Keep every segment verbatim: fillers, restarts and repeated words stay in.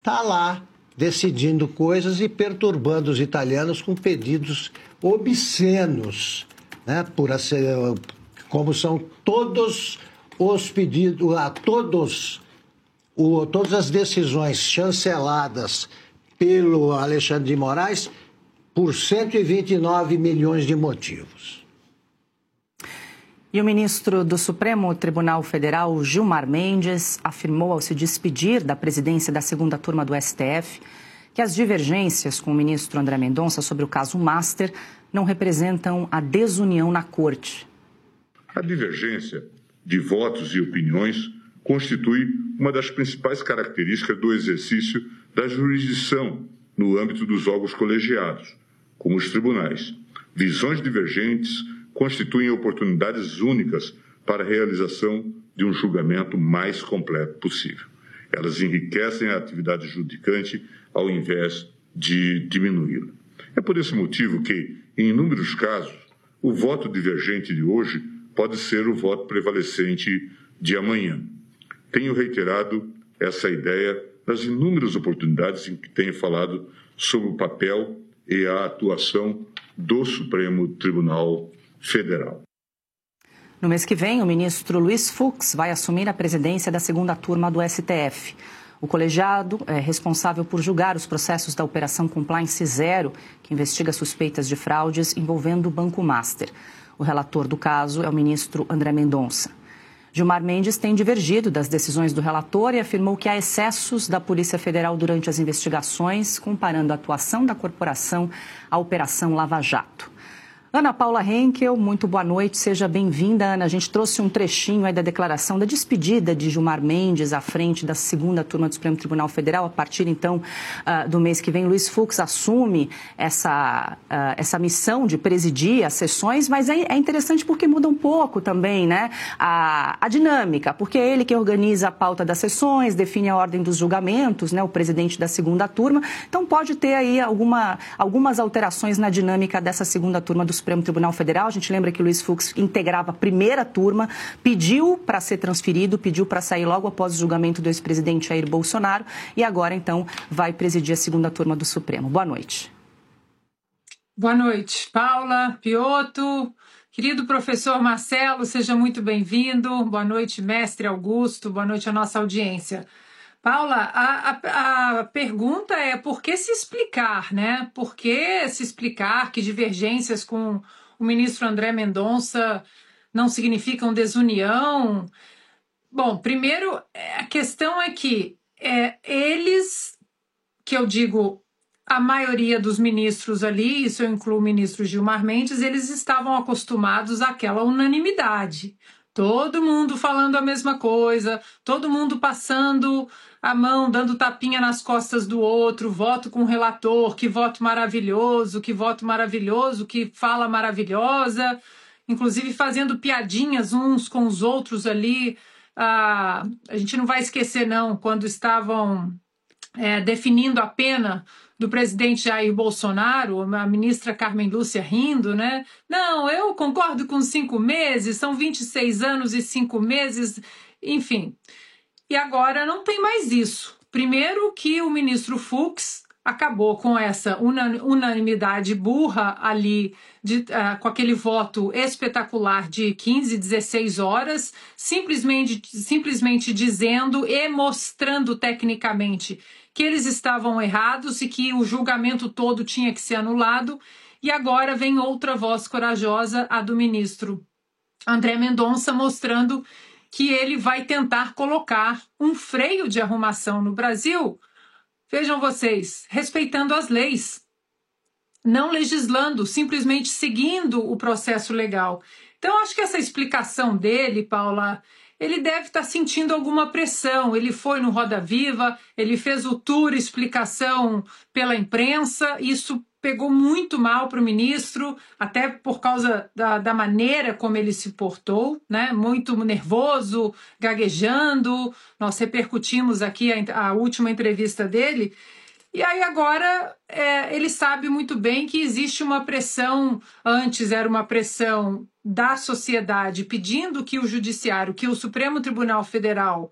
está lá decidindo coisas e perturbando os italianos com pedidos obscenos, né? Por, como são todos os pedidos, a todos, o, todas as decisões chanceladas pelo Alexandre de Moraes por cento e vinte e nove milhões de motivos. E o ministro do Supremo Tribunal Federal, Gilmar Mendes, afirmou ao se despedir da presidência da segunda turma do S T F que as divergências com o ministro André Mendonça sobre o caso Master não representam a desunião na corte. A divergência de votos e opiniões constitui uma das principais características do exercício da jurisdição no âmbito dos órgãos colegiados, como os tribunais. Visões divergentes constituem oportunidades únicas para a realização de um julgamento mais completo possível. Elas enriquecem a atividade judicante ao invés de diminuí-la. É por esse motivo que, em inúmeros casos, o voto divergente de hoje pode ser o voto prevalecente de amanhã. Tenho reiterado essa ideia nas inúmeras oportunidades em que tenho falado sobre o papel e a atuação do Supremo Tribunal Federal. No mês que vem, o ministro Luiz Fux vai assumir a presidência da segunda turma do S T F. O colegiado é responsável por julgar os processos da Operação Compliance Zero, que investiga suspeitas de fraudes envolvendo o Banco Master. O relator do caso é o ministro André Mendonça. Gilmar Mendes tem divergido das decisões do relator e afirmou que há excessos da Polícia Federal durante as investigações, comparando a atuação da corporação à Operação Lava Jato. Ana Paula Henkel, muito boa noite, seja bem-vinda, Ana. A gente trouxe um trechinho aí da declaração da despedida de Gilmar Mendes à frente da segunda turma do Supremo Tribunal Federal. A partir, então, uh, do mês que vem, Luiz Fux assume essa, uh, essa missão de presidir as sessões, mas é, é interessante porque muda um pouco também, né, a, a dinâmica, porque é ele que organiza a pauta das sessões, define a ordem dos julgamentos, né, o presidente da segunda turma, então pode ter aí alguma, algumas alterações na dinâmica dessa segunda turma do Supremo Tribunal Federal. A gente lembra que Luiz Fux integrava a primeira turma, pediu para ser transferido, pediu para sair logo após o julgamento do ex-presidente Jair Bolsonaro e agora, então, vai presidir a segunda turma do Supremo. Boa noite. Boa noite, Paula, Piotto, querido professor Marcelo, seja muito bem-vindo. Boa noite, mestre Augusto, boa noite à nossa audiência. Paula, a, a, a pergunta é por que se explicar, né? Por que se explicar que divergências com o ministro André Mendonça não significam desunião? Bom, primeiro, a questão é que é, eles, que eu digo, a maioria dos ministros ali, isso eu incluo o ministro Gilmar Mendes, eles estavam acostumados àquela unanimidade. Todo mundo falando a mesma coisa, todo mundo passando a mão, dando tapinha nas costas do outro, voto com o relator, que voto maravilhoso, que voto maravilhoso, que fala maravilhosa, inclusive fazendo piadinhas uns com os outros ali. Ah, a gente não vai esquecer, não, quando estavam é, definindo a pena do presidente Jair Bolsonaro, a ministra Carmen Lúcia rindo, né? Não, eu concordo com cinco meses, são vinte e seis anos e cinco meses, enfim. E agora não tem mais isso. Primeiro que o ministro Fux acabou com essa unanimidade burra ali, de, uh, com aquele voto espetacular de quinze, dezesseis horas, simplesmente, simplesmente dizendo e mostrando tecnicamente que eles estavam errados e que o julgamento todo tinha que ser anulado. E agora vem outra voz corajosa, a do ministro André Mendonça, mostrando que ele vai tentar colocar um freio de arrumação no Brasil, vejam vocês, respeitando as leis, não legislando, simplesmente seguindo o processo legal. Então, acho que essa explicação dele, Paula, ele deve estar sentindo alguma pressão. Ele foi no Roda Viva, ele fez o tour explicação pela imprensa, isso pegou muito mal para o ministro, até por causa da, da maneira como ele se portou, né? Muito nervoso, gaguejando. Nós repercutimos aqui a, a última entrevista dele. E aí agora é, ele sabe muito bem que existe uma pressão, antes era uma pressão da sociedade pedindo que o judiciário, que o Supremo Tribunal Federal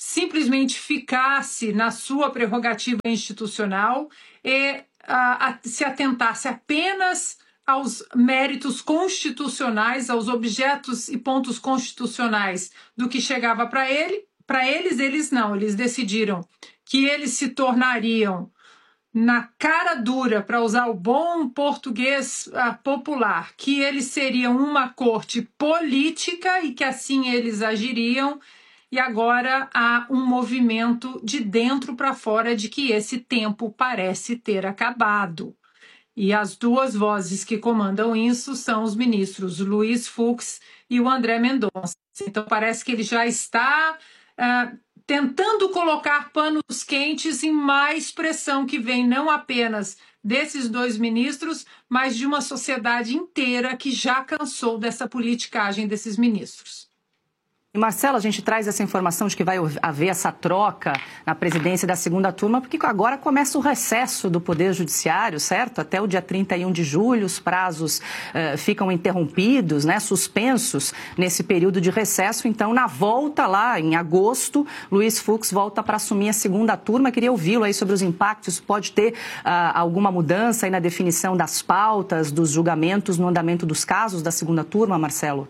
simplesmente ficasse na sua prerrogativa institucional e a, a, se atentasse apenas aos méritos constitucionais, aos objetos e pontos constitucionais do que chegava para ele, para eles, eles não, eles decidiram que eles se tornariam na cara dura, para usar o bom português uh, popular, que eles seriam uma corte política e que assim eles agiriam, e agora há um movimento de dentro para fora de que esse tempo parece ter acabado. E as duas vozes que comandam isso são os ministros Luiz Fux e o André Mendonça. Então parece que ele já está uh, tentando colocar panos quentes em mais pressão que vem não apenas desses dois ministros, mas de uma sociedade inteira que já cansou dessa politicagem desses ministros. E Marcelo, a gente traz essa informação de que vai haver essa troca na presidência da segunda turma, porque agora começa o recesso do Poder Judiciário, certo? Até o dia trinta e um de julho, os prazos uh, ficam interrompidos, né, suspensos nesse período de recesso. Então, na volta lá, em agosto, Luiz Fux volta para assumir a segunda turma. Queria ouvi-lo aí sobre os impactos. Pode ter uh, alguma mudança aí na definição das pautas, dos julgamentos, no andamento dos casos da segunda turma, Marcelo?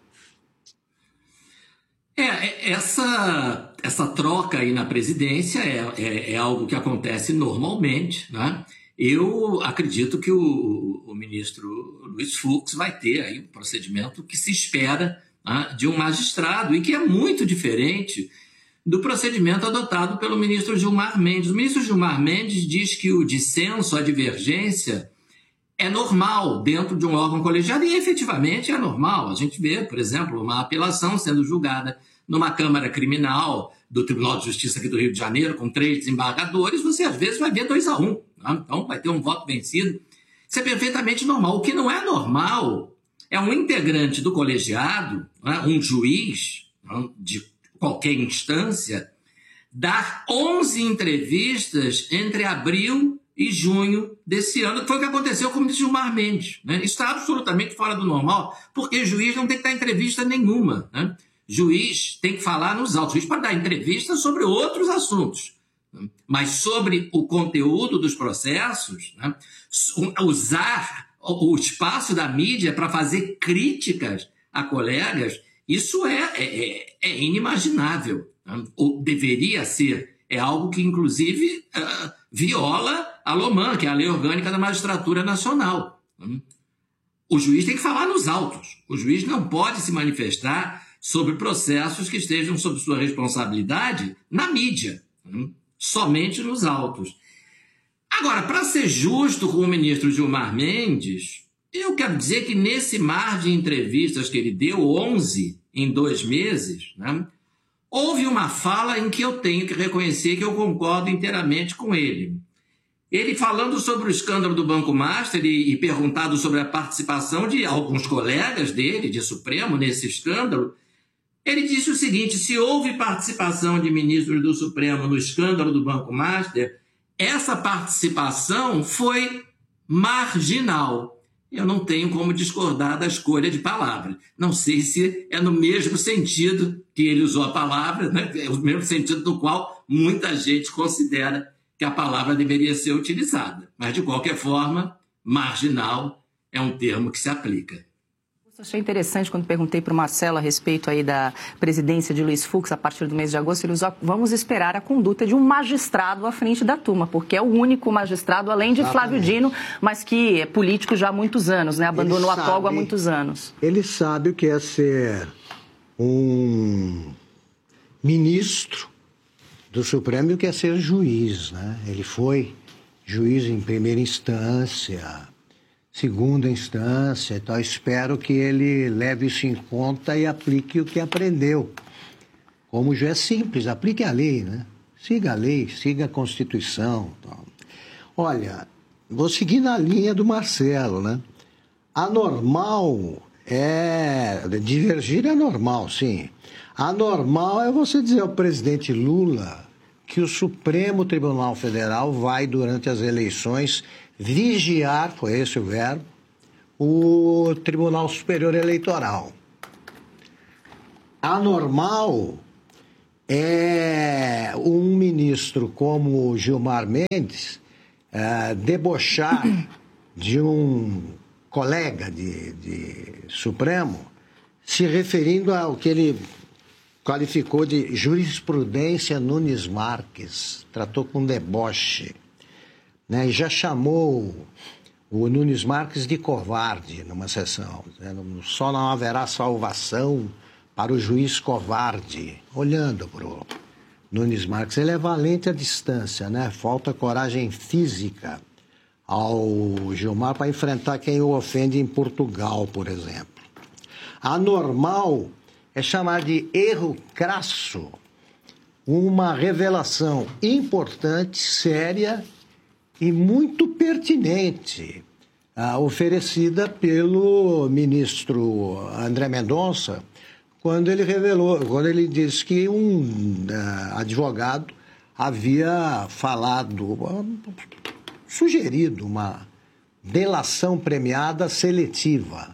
É, essa, essa troca aí na presidência é, é, é algo que acontece normalmente, né? Eu acredito que o, o ministro Luiz Fux vai ter aí um procedimento que se espera, né, de um magistrado e que é muito diferente do procedimento adotado pelo ministro Gilmar Mendes. O ministro Gilmar Mendes diz que o dissenso, a divergência, é normal dentro de um órgão colegiado e efetivamente é normal. A gente vê, por exemplo, uma apelação sendo julgada numa Câmara Criminal do Tribunal de Justiça aqui do Rio de Janeiro, com três desembargadores, você às vezes vai ver dois a um. Né? Então vai ter um voto vencido. Isso é perfeitamente normal. O que não é normal é um integrante do colegiado, né, um juiz, né, de qualquer instância, dar onze entrevistas entre abril e junho desse ano, que foi o que aconteceu com o ministro Gilmar Mendes. Né? Isso está absolutamente fora do normal, porque juiz não tem que dar entrevista nenhuma. Né? Juiz tem que falar nos autos. Juiz pode dar entrevista sobre outros assuntos, né? Mas sobre o conteúdo dos processos, né? Usar o espaço da mídia para fazer críticas a colegas, isso é, é, é inimaginável. Né? Ou deveria ser. É algo que, inclusive, uh, viola a LOMAN, que é a Lei Orgânica da Magistratura Nacional. O juiz tem que falar nos autos. O juiz não pode se manifestar sobre processos que estejam sob sua responsabilidade na mídia, somente nos autos. Agora, para ser justo com o ministro Gilmar Mendes, eu quero dizer que nesse mar de entrevistas que ele deu, onze em dois meses, né, houve uma fala em que eu tenho que reconhecer que eu concordo inteiramente com ele. Ele falando sobre o escândalo do Banco Master e, e perguntado sobre a participação de alguns colegas dele, de Supremo, nesse escândalo, ele disse o seguinte: se houve participação de ministros do Supremo no escândalo do Banco Master, essa participação foi marginal. Eu não tenho como discordar da escolha de palavra. Não sei se é no mesmo sentido que ele usou a palavra, né? É o mesmo sentido no qual muita gente considera que a palavra deveria ser utilizada. Mas, de qualquer forma, marginal é um termo que se aplica. Eu achei interessante quando perguntei para o Marcelo a respeito aí da presidência de Luiz Fux a partir do mês de agosto, ele usou, vamos esperar a conduta de um magistrado à frente da turma, porque é o único magistrado, além de Exatamente. Flávio Dino, mas que é político já há muitos anos, né? Abandonou sabe, a toga há muitos anos. Ele sabe o que é ser um ministro do Supremo e o que é ser juiz, né? Ele foi juiz em primeira instância, segunda instância, então espero que ele leve isso em conta e aplique o que aprendeu. Como já é simples, aplique a lei, né? Siga a lei, siga a Constituição. Então. Olha, vou seguir na linha do Marcelo, né? Anormal é... Divergir é normal, sim. Anormal é você dizer ao presidente Lula que o Supremo Tribunal Federal vai, durante as eleições, vigiar, foi esse o verbo, o Tribunal Superior Eleitoral. Anormal é um ministro como o Gilmar Mendes é, debochar de um colega de, de Supremo, se referindo ao que ele qualificou de jurisprudência Nunes Marques, tratou com deboche, né? E já chamou o Nunes Marques de covarde numa sessão, né? Só não haverá salvação para o juiz covarde, olhando para o Nunes Marques. Ele é valente à distância, né? Falta coragem física ao Gilmar para enfrentar quem o ofende em Portugal, por exemplo. Anormal é chamar de erro crasso uma revelação importante, séria e muito pertinente, ah, oferecida pelo ministro André Mendonça, quando ele revelou, quando ele disse que um uh, advogado havia falado, uh, sugerido uma delação premiada seletiva.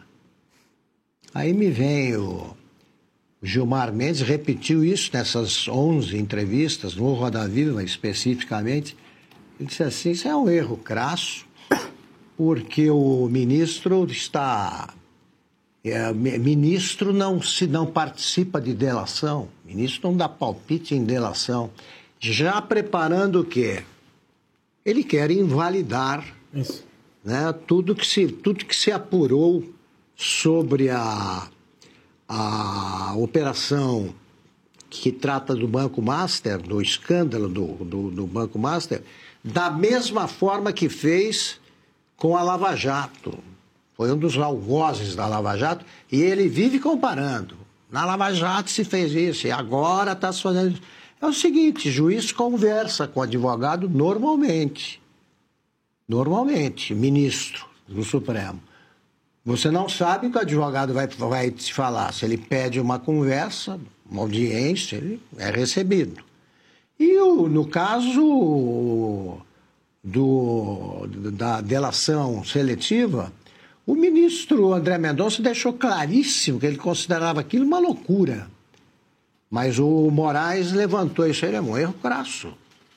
Aí me vem o Gilmar Mendes, repetiu isso nessas onze entrevistas, no Roda Viva especificamente. Ele disse assim, isso é um erro crasso, porque o ministro está... É, ministro não, se não participa de delação, ministro não dá palpite em delação, já preparando o quê? Ele quer invalidar isso, né, tudo, que se, tudo que se apurou sobre a, a operação que trata do Banco Master, do escândalo do, do, do Banco Master, da mesma forma que fez com a Lava Jato. Foi um dos algozes da Lava Jato e ele vive comparando. Na Lava Jato se fez isso e agora está se fazendo isso. É o seguinte, juiz conversa com o advogado normalmente. Normalmente, ministro do Supremo. Você não sabe o que o advogado vai, vai te falar. Se ele pede uma conversa, uma audiência, ele é recebido. E o, no caso do, da delação seletiva, o ministro André Mendonça deixou claríssimo que ele considerava aquilo uma loucura. Mas o Moraes levantou isso, ele é um erro crasso.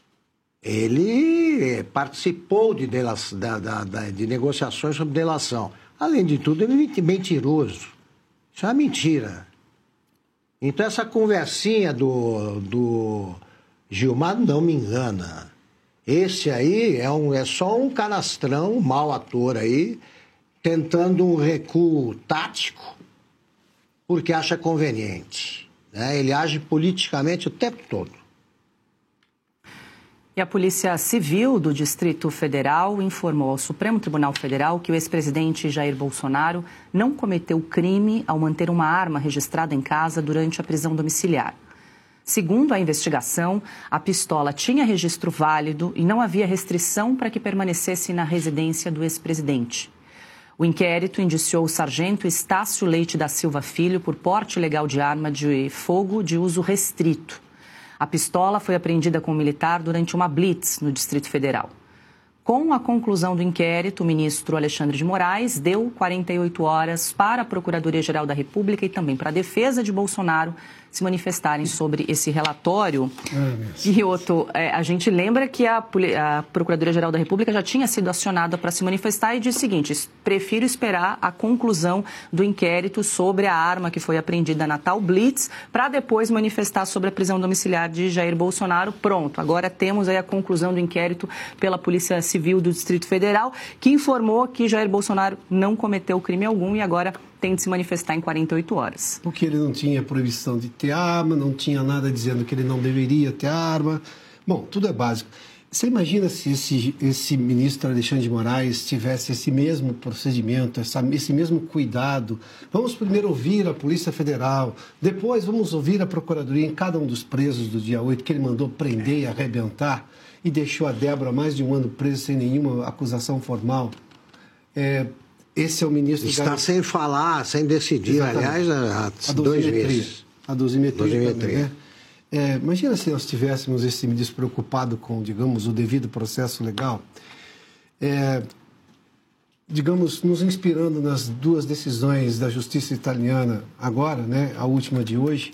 Ele participou de, dela, da, da, da, de negociações sobre delação. Além de tudo, ele é mentiroso. Isso é uma mentira. Então, essa conversinha do, do Gilmar não me engana. Esse aí é, um, é só um canastrão, um mau ator aí, tentando um recuo tático, porque acha conveniente, né? Ele age politicamente o tempo todo. E a Polícia Civil do Distrito Federal informou ao Supremo Tribunal Federal que o ex-presidente Jair Bolsonaro não cometeu crime ao manter uma arma registrada em casa durante a prisão domiciliar. Segundo a investigação, a pistola tinha registro válido e não havia restrição para que permanecesse na residência do ex-presidente. O inquérito indiciou o sargento Estácio Leite da Silva Filho por porte ilegal de arma de fogo de uso restrito. A pistola foi apreendida com o militar durante uma blitz no Distrito Federal. Com a conclusão do inquérito, o ministro Alexandre de Moraes deu quarenta e oito horas para a Procuradoria-Geral da República e também para a defesa de Bolsonaro se manifestarem sobre esse relatório. E outro, é, a gente lembra que a, a Procuradoria-Geral da República já tinha sido acionada para se manifestar e disse o seguinte: prefiro esperar a conclusão do inquérito sobre a arma que foi apreendida na tal blitz para depois manifestar sobre a prisão domiciliar de Jair Bolsonaro. Pronto, agora temos aí a conclusão do inquérito pela Polícia Civil do Distrito Federal, que informou que Jair Bolsonaro não cometeu crime algum e agora tem de se manifestar em quarenta e oito horas. Porque ele não tinha proibição de ter arma, não tinha nada dizendo que ele não deveria ter arma. Bom, tudo é básico. Você imagina se esse, esse ministro Alexandre de Moraes tivesse esse mesmo procedimento, essa, esse mesmo cuidado? Vamos primeiro ouvir a Polícia Federal, depois vamos ouvir a Procuradoria em cada um dos presos do dia oito, que ele mandou prender e arrebentar, e deixou a Débora mais de um ano presa sem nenhuma acusação formal. É... Esse é o ministro... Está Gar... sem falar, sem decidir, exatamente. Aliás, há a dois meses. A dosimetria. dosimetria. Também, né? é, imagina se nós tivéssemos esse ministro preocupado com, digamos, o devido processo legal, é, digamos, nos inspirando nas duas decisões da justiça italiana agora, né, a última de hoje,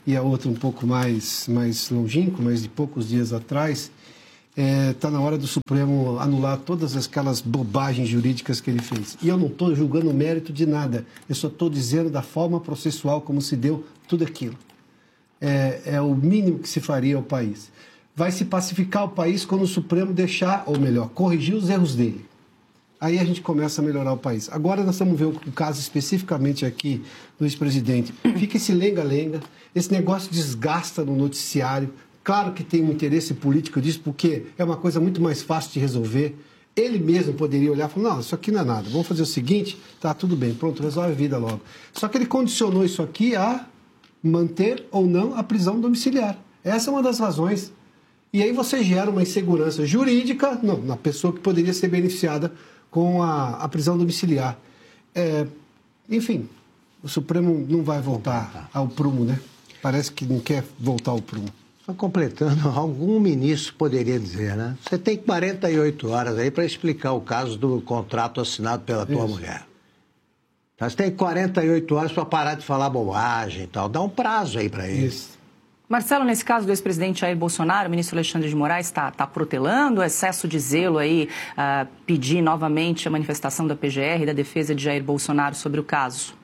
e a outra um pouco mais, mais longínqua, mas de poucos dias atrás, está é, na hora do Supremo anular todas aquelas bobagens jurídicas que ele fez. E eu não estou julgando o mérito de nada, eu só estou dizendo da forma processual como se deu tudo aquilo. É, é o mínimo que se faria ao país. Vai se pacificar o país quando o Supremo deixar, ou melhor, corrigir os erros dele. Aí a gente começa a melhorar o país. Agora nós vamos ver o caso especificamente aqui do ex-presidente. Fica esse lenga-lenga, esse negócio desgasta no noticiário. Claro que tem um interesse político disso, porque é uma coisa muito mais fácil de resolver. Ele mesmo poderia olhar e falar, não, isso aqui não é nada. Vamos fazer o seguinte, tá, tudo bem, pronto, resolve a vida logo. Só que ele condicionou isso aqui a manter ou não a prisão domiciliar. Essa é uma das razões. E aí você gera uma insegurança jurídica não, na pessoa que poderia ser beneficiada com a, a prisão domiciliar. É, enfim, o Supremo não vai voltar ao prumo, né? Parece que não quer voltar ao prumo. Só completando, algum ministro poderia dizer, né? Você tem quarenta e oito horas aí para explicar o caso do contrato assinado pela tua Isso. mulher. Você tem quarenta e oito horas para parar de falar bobagem e tal. Dá um prazo aí para eles. Isso. Marcelo, nesse caso do ex-presidente Jair Bolsonaro, o ministro Alexandre de Moraes está tá protelando o excesso de zelo aí, uh, pedir novamente a manifestação da P G R e da defesa de Jair Bolsonaro sobre o caso?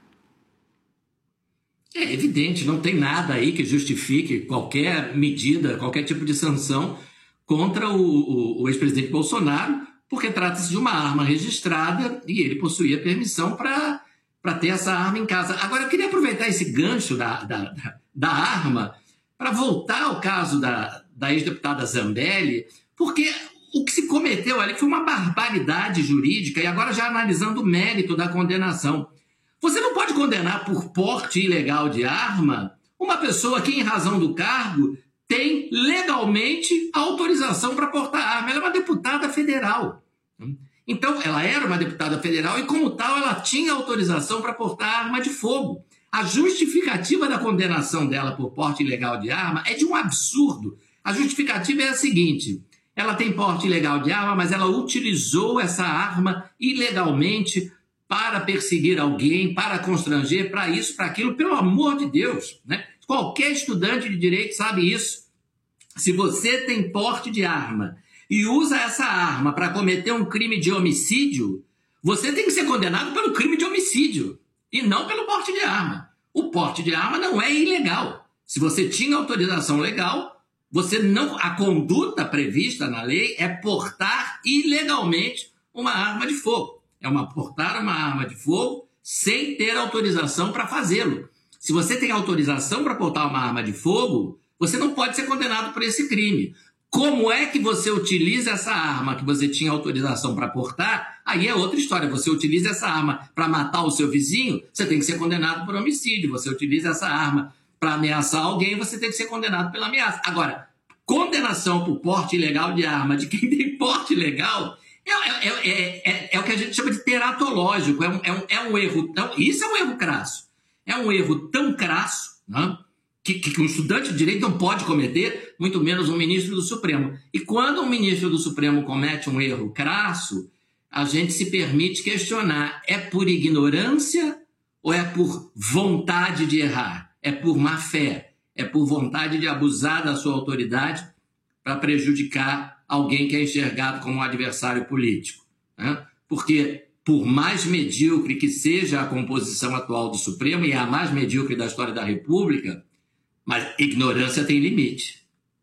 É evidente, não tem nada aí que justifique qualquer medida, qualquer tipo de sanção contra o, o, o ex-presidente Bolsonaro, porque trata-se de uma arma registrada e ele possuía permissão para ter essa arma em casa. Agora, eu queria aproveitar esse gancho da, da, da, da arma para voltar ao caso da, da ex-deputada Zambelli, porque o que se cometeu ali foi uma barbaridade jurídica, e agora já analisando o mérito da condenação. Você não pode condenar por porte ilegal de arma uma pessoa que, em razão do cargo, tem legalmente autorização para portar arma. Ela é uma deputada federal. Então, ela era uma deputada federal e, como tal, ela tinha autorização para portar arma de fogo. A justificativa da condenação dela por porte ilegal de arma é de um absurdo. A justificativa é a seguinte: ela tem porte ilegal de arma, mas ela utilizou essa arma ilegalmente para perseguir alguém, para constranger, para isso, para aquilo, pelo amor de Deus, né? Qualquer estudante de direito sabe isso. Se você tem porte de arma e usa essa arma para cometer um crime de homicídio, você tem que ser condenado pelo crime de homicídio e não pelo porte de arma. O porte de arma não é ilegal. Se você tinha autorização legal, você não, a conduta prevista na lei é portar ilegalmente uma arma de fogo. É uma portar uma arma de fogo sem ter autorização para fazê-lo. Se você tem autorização para portar uma arma de fogo, você não pode ser condenado por esse crime. Como é que você utiliza essa arma que você tinha autorização para portar? Aí é outra história. Você utiliza essa arma para matar o seu vizinho, você tem que ser condenado por homicídio. Você utiliza essa arma para ameaçar alguém, você tem que ser condenado pela ameaça. Agora, condenação por porte ilegal de arma de quem tem porte legal é, é, é, é, é o que a gente chama de teratológico. É um, é um, é um erro tão... Isso é um erro crasso. É um erro tão crasso, né? Que, que um estudante de direito não pode cometer, muito menos um ministro do Supremo. E quando um ministro do Supremo comete um erro crasso, a gente se permite questionar: é por ignorância ou é por vontade de errar? É por má fé? É por vontade de abusar da sua autoridade para prejudicar alguém que é enxergado como um adversário político, né? Porque, por mais medíocre que seja a composição atual do Supremo, e é a mais medíocre da história da República, mas ignorância tem limite.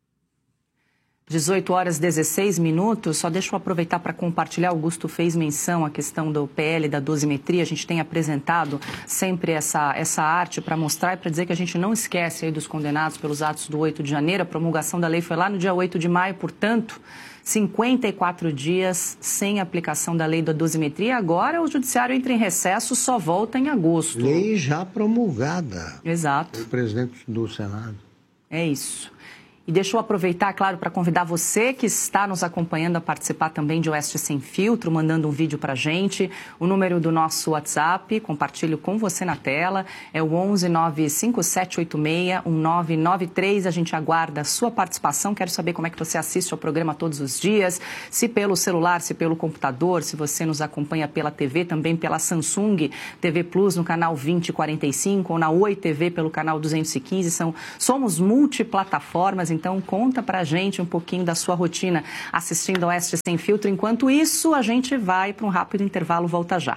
dezoito horas e dezesseis minutos, só deixa eu aproveitar para compartilhar. Augusto fez menção à questão do P L, da dosimetria. A gente tem apresentado sempre essa, essa arte para mostrar e para dizer que a gente não esquece aí dos condenados pelos atos do oito de janeiro. A promulgação da lei foi lá no dia oito de maio, portanto, cinquenta e quatro dias sem aplicação da lei da dosimetria. Agora o judiciário entra em recesso, só volta em agosto. Lei já promulgada. Exato. Pelo presidente do Senado. É isso. E deixa eu aproveitar, claro, para convidar você que está nos acompanhando a participar também de Oeste Sem Filtro, mandando um vídeo para a gente. O número do nosso WhatsApp, compartilho com você na tela, é o onze nove cinco sete oito seis um nove nove três. A gente aguarda a sua participação. Quero saber como é que você assiste ao programa todos os dias, se pelo celular, se pelo computador, se você nos acompanha pela T V, também pela Samsung T V Plus no canal vinte e quarenta e cinco ou na Oi T V pelo canal duzentos e quinze. São, somos multiplataformas. Então, conta pra gente um pouquinho da sua rotina assistindo ao Oeste Sem Filtro. Enquanto isso, a gente vai para um rápido intervalo. Volta já.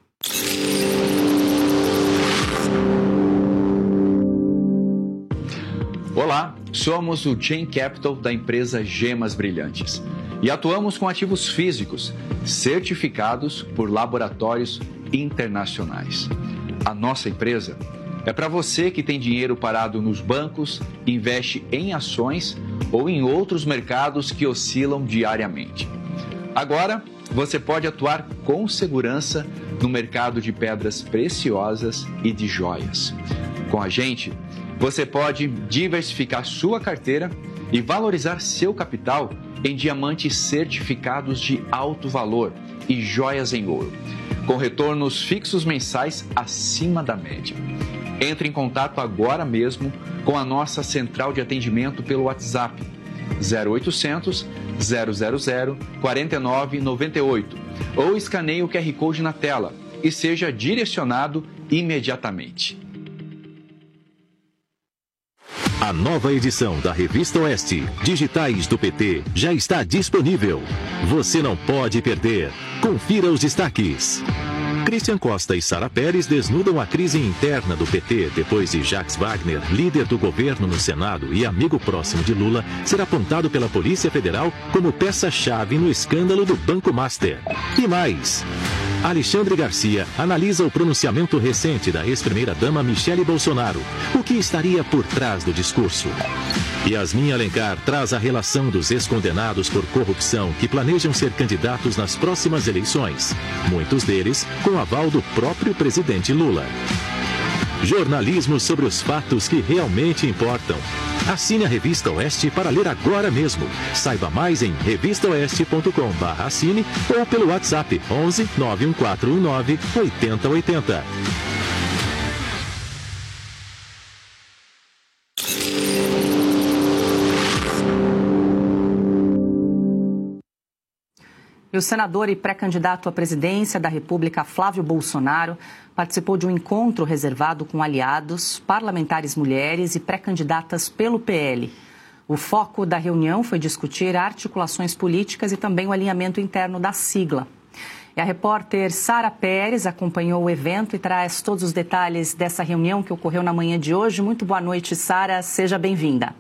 Olá, somos o Chain Capital da empresa Gemas Brilhantes e atuamos com ativos físicos certificados por laboratórios internacionais. A nossa empresa é para você que tem dinheiro parado nos bancos, investe em ações ou em outros mercados que oscilam diariamente. Agora, você pode atuar com segurança no mercado de pedras preciosas e de joias. Com a gente, você pode diversificar sua carteira e valorizar seu capital em diamantes certificados de alto valor e joias em ouro, com retornos fixos mensais acima da média. Entre em contato agora mesmo com a nossa central de atendimento pelo WhatsApp zero oitocentos, zero zero zero, quatro nove nove oito ou escaneie o Q R Code na tela e seja direcionado imediatamente. A nova edição da Revista Oeste, Digitais do P T, já está disponível. Você não pode perder. Confira os destaques. Christian Costa e Sara Pérez desnudam a crise interna do P T depois de Jacques Wagner, líder do governo no Senado e amigo próximo de Lula, ser apontado pela Polícia Federal como peça-chave no escândalo do Banco Master. E mais, Alexandre Garcia analisa o pronunciamento recente da ex-primeira-dama Michele Bolsonaro. O que estaria por trás do discurso? Yasmin Alencar traz a relação dos ex-condenados por corrupção que planejam ser candidatos nas próximas eleições. Muitos deles com aval do próprio presidente Lula. Jornalismo sobre os fatos que realmente importam. Assine a Revista Oeste para ler agora mesmo. Saiba mais em revista oeste ponto com barra assine ou pelo WhatsApp onze nove um quatro um nove oito zero oito zero. E o senador e pré-candidato à presidência da República, Flávio Bolsonaro, participou de um encontro reservado com aliados, parlamentares mulheres e pré-candidatas pelo P L. O foco da reunião foi discutir articulações políticas e também o alinhamento interno da sigla. E a repórter Sara Pérez acompanhou o evento e traz todos os detalhes dessa reunião que ocorreu na manhã de hoje. Muito boa noite, Sara. Seja bem-vinda.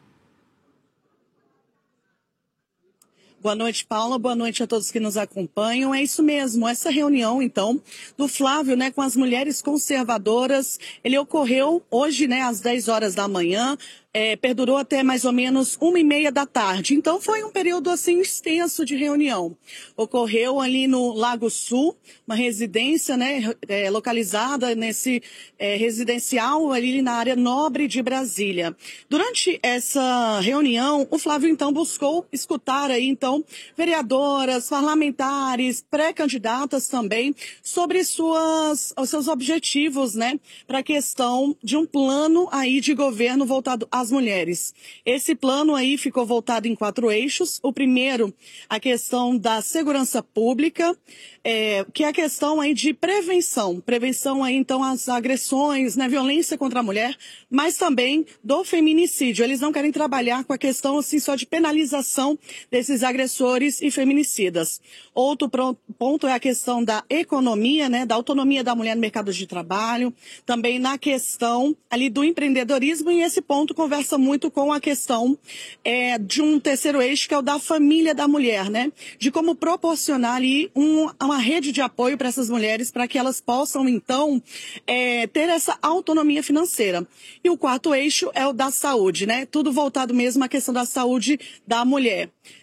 Boa noite, Paula. Boa noite a todos que nos acompanham. É isso mesmo, essa reunião, então, do Flávio, né, com as mulheres conservadoras, ele ocorreu hoje, né, às dez horas da manhã. É, perdurou até mais ou menos uma e meia da tarde. Então, foi um período, assim, extenso de reunião. Ocorreu ali no Lago Sul, uma residência, né, é, localizada nesse é, residencial ali na área nobre de Brasília. Durante essa reunião, o Flávio, então, buscou escutar aí, então, vereadoras, parlamentares, pré-candidatas também, sobre suas, os seus objetivos, né, para a questão de um plano aí de governo voltado a as mulheres. Esse plano aí ficou voltado em quatro eixos. O primeiro, a questão da segurança pública, é, que é a questão aí de prevenção. Prevenção aí, então, às agressões, né, violência contra a mulher, mas também do feminicídio. Eles não querem trabalhar com a questão, assim, só de penalização desses agressores e feminicidas. Outro ponto é a questão da economia, né, da autonomia da mulher no mercado de trabalho, também na questão ali do empreendedorismo, e esse ponto conversa muito com a questão é, de um terceiro eixo, que é o da família da mulher, né, de como proporcionar ali um, uma rede de apoio para essas mulheres, para que elas possam, então, é, ter essa autonomia financeira. E o quarto eixo é o da saúde, né, tudo voltado mesmo à questão da saúde da mulher.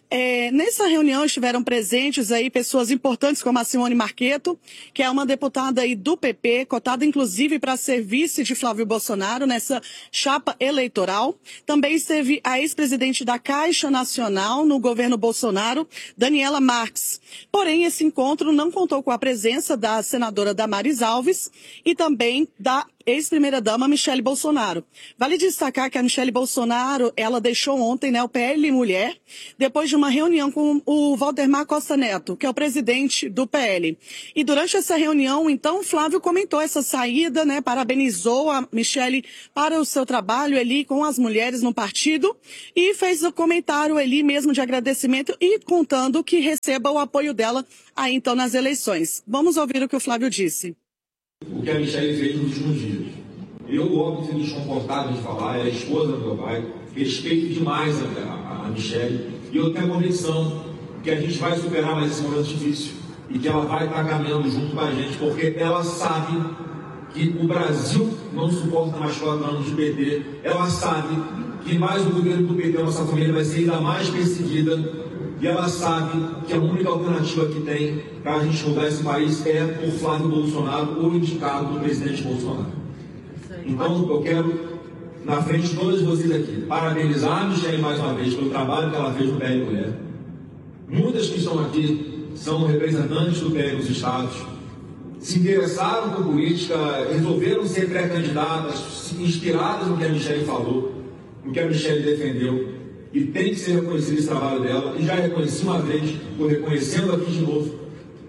É, nessa reunião estiveram presentes aí pessoas importantes como a Simone Marchetto, que é uma deputada aí do P P, cotada inclusive para ser vice de Flávio Bolsonaro nessa chapa eleitoral. Também esteve a ex-presidente da Caixa Nacional no governo Bolsonaro, Daniela Marques. Porém, esse encontro não contou com a presença da senadora Damares Alves e também da ex-primeira-dama Michele Bolsonaro. Vale destacar que a Michele Bolsonaro, ela deixou ontem, né, o P L Mulher, depois de uma reunião com o Valdemar Costa Neto, que é o presidente do P L. E durante essa reunião, então, Flávio comentou essa saída, né, parabenizou a Michele para o seu trabalho ali com as mulheres no partido e fez o comentário ali mesmo de agradecimento e contando que receba o apoio dela aí, então, nas eleições. Vamos ouvir o que o Flávio disse. O que a Michele fez nos últimos dias. Eu, óbvio, fui desconfortável de falar, ela é a esposa do meu pai, respeito demais a, a, a Michele, e eu tenho a convicção que a gente vai superar mais esse momento difícil e que ela vai estar caminhando junto com a gente, porque ela sabe que o Brasil não suporta mais quatro anos de P T, ela sabe que mais o governo do P T, a nossa família, vai ser ainda mais perseguida. E ela sabe que a única alternativa que tem para a gente mudar esse país é por Flávio Bolsonaro ou indicado do presidente Bolsonaro. Então, eu quero, na frente de todas vocês aqui, parabenizar a Michele mais uma vez pelo trabalho que ela fez no P L Mulher. Muitas que estão aqui são representantes do P L nos estados, se interessaram por política, resolveram ser pré-candidatas, inspiradas no que a Michele falou, no que a Michele defendeu. E tem que ser reconhecido esse trabalho dela, e já reconheci uma vez, estou reconhecendo aqui de novo.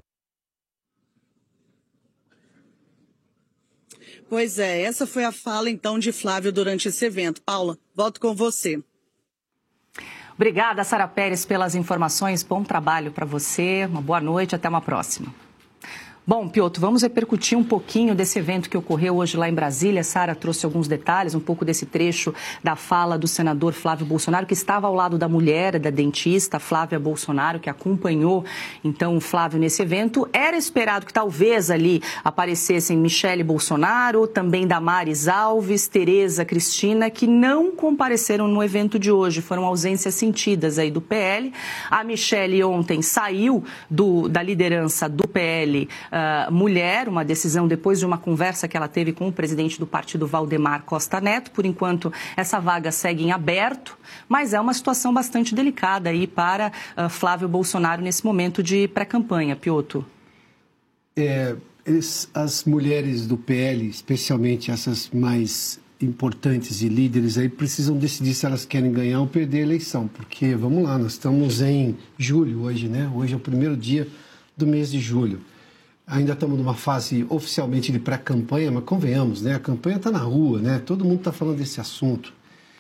Pois é, essa foi a fala então de Flávio durante esse evento. Paula, volto com você. Obrigada, Sara Pérez, pelas informações. Bom trabalho para você, uma boa noite, até uma próxima. Bom, Piotr, vamos repercutir um pouquinho desse evento que ocorreu hoje lá em Brasília. Sara trouxe alguns detalhes, um pouco desse trecho da fala do senador Flávio Bolsonaro, que estava ao lado da mulher, da dentista Flávia Bolsonaro, que acompanhou, então, o Flávio nesse evento. Era esperado que talvez ali aparecessem Michele Bolsonaro, também Damares Alves, Tereza Cristina, que não compareceram no evento de hoje. Foram ausências sentidas aí do P L. A Michele ontem saiu do, da liderança do P L Uh, mulher, uma decisão depois de uma conversa que ela teve com o presidente do partido, Valdemar Costa Neto. Por enquanto, essa vaga segue em aberto, mas é uma situação bastante delicada aí para uh, Flávio Bolsonaro nesse momento de pré-campanha. Piotr. É, eles, as mulheres do P L, especialmente essas mais importantes e líderes aí, precisam decidir se elas querem ganhar ou perder a eleição, porque, vamos lá, nós estamos em julho hoje, né? Hoje é o primeiro dia do mês de julho. Ainda estamos numa fase oficialmente de pré-campanha, mas convenhamos, né? A campanha está na rua, né? Todo mundo está falando desse assunto.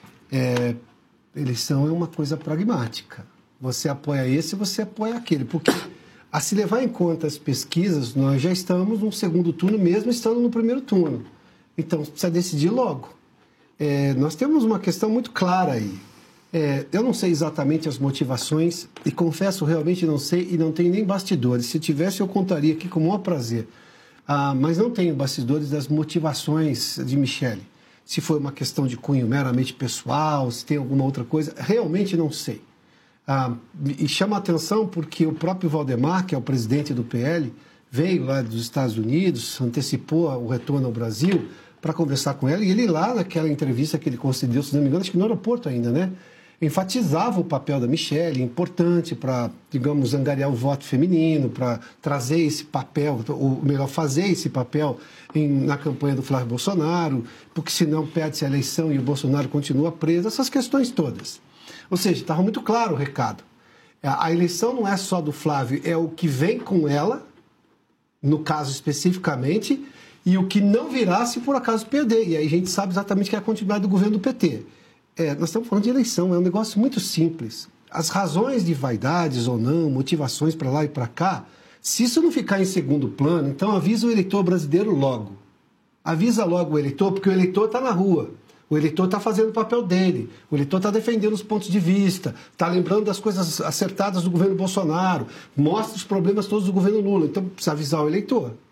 É, eleição é uma coisa pragmática. Você apoia esse, você apoia aquele. Porque, a se levar em conta as pesquisas, nós já estamos no segundo turno, mesmo estando no primeiro turno. Então, precisa decidir logo. É, nós temos uma questão muito clara aí. É, eu não sei exatamente as motivações e confesso, realmente não sei e não tenho nem bastidores. Se tivesse, eu contaria aqui com o maior prazer. Ah, mas não tenho bastidores das motivações de Michele. Se foi uma questão de cunho meramente pessoal, se tem alguma outra coisa, realmente não sei. Ah, e chama a atenção porque o próprio Valdemar, que é o presidente do P L, veio lá dos Estados Unidos, antecipou o retorno ao Brasil para conversar com ela, e ele lá naquela entrevista que ele concedeu, se não me engano, acho que no aeroporto ainda, né? Enfatizava o papel da Michele, importante para, digamos, angariar o voto feminino, para trazer esse papel, ou melhor, fazer esse papel em, na campanha do Flávio Bolsonaro, porque senão perde-se a eleição e o Bolsonaro continua preso, essas questões todas. Ou seja, estava muito claro o recado. A eleição não é só do Flávio, é o que vem com ela, no caso especificamente, e o que não virá se por acaso perder. E aí a gente sabe exatamente que é a continuidade do governo do P T. É, nós estamos falando de eleição, é um negócio muito simples. As razões de vaidades ou não, motivações para lá e para cá, se isso não ficar em segundo plano, então avisa o eleitor brasileiro logo. Avisa logo o eleitor, porque o eleitor está na rua. O eleitor está fazendo o papel dele. O eleitor está defendendo os pontos de vista, está lembrando das coisas acertadas do governo Bolsonaro, mostra os problemas todos do governo Lula. Então precisa avisar o eleitor.